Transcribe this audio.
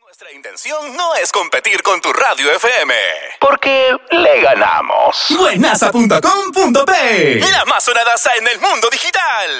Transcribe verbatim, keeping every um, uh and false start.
Nuestra intención no es competir con tu radio F M, porque le ganamos. Buenaza punto com punto pe, la más sonadaza en el mundo digital.